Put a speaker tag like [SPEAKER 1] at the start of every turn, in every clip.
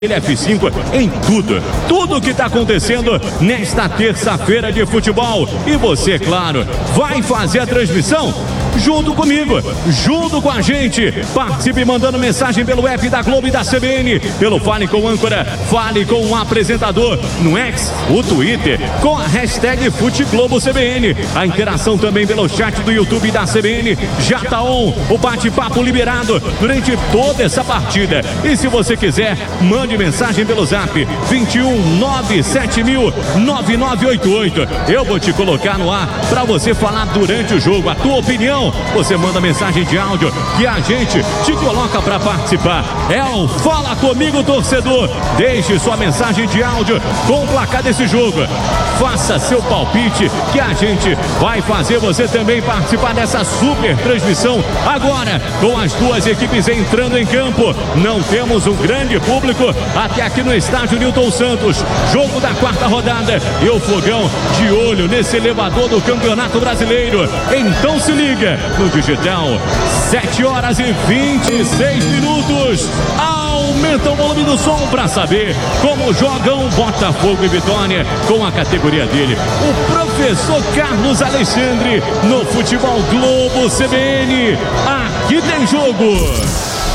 [SPEAKER 1] F5 em tudo que está acontecendo nesta terça-feira de futebol. E você, claro, vai fazer a transmissão junto comigo, junto com a gente. Participe mandando mensagem pelo app da Globo e da CBN, pelo Fale com o Âncora, Fale com o Apresentador, no X, o Twitter, com a hashtag FuteGloboCBN. A interação também pelo chat do YouTube da CBN. Já tá on, o bate-papo liberado durante toda essa partida. E se você quiser, mande mensagem pelo zap 21 97000 9988. Eu vou te colocar no ar para você falar durante o jogo a tua opinião. Você manda mensagem de áudio que a gente te coloca para participar. É o Fala Comigo, torcedor. Deixe sua mensagem de áudio com o placar desse jogo. Faça seu palpite que a gente vai fazer você também participar dessa super transmissão. Agora, com as duas equipes entrando em campo, não temos um grande público até aqui no estádio Newton Santos. Jogo da quarta rodada e o Fogão de olho nesse elevador do Campeonato Brasileiro. Então se liga no digital, 7 horas e 26 minutos. Aumenta o volume do som para saber como jogam Botafogo e Vitória com a categoria dele, o professor Carlos Alexandre, no Futebol Globo CBN. Aqui tem jogo.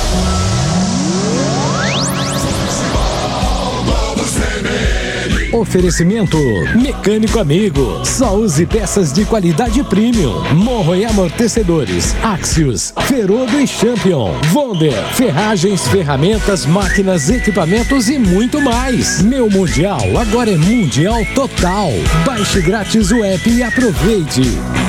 [SPEAKER 2] Oferecimento Mecânico Amigo. Só use peças de qualidade premium. Morro e amortecedores. Axios, Ferodo e Champion. Wonder, ferragens, ferramentas, máquinas, equipamentos e muito mais. Meu Mundial agora é Mundial Total. Baixe grátis o app e aproveite.